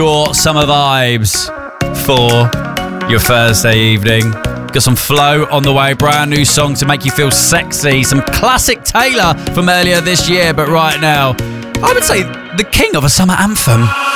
Your summer vibes for your Thursday evening. Got some Flow on the way, brand new song to make you feel sexy. Some classic Taylor from earlier this year, but right now, I would say the king of a summer anthem.